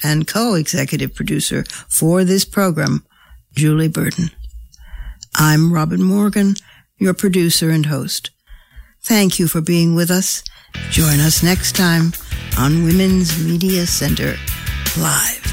and co-executive producer for this program, Julie Burden. I'm Robin Morgan, your producer and host. Thank you for being with us. Join us next time on Women's Media Center Live.